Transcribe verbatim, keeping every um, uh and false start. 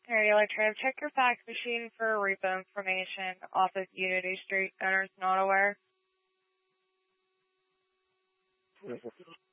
Regular Trev, check your fax machine for repo information off of Unity Street. Owner's not aware.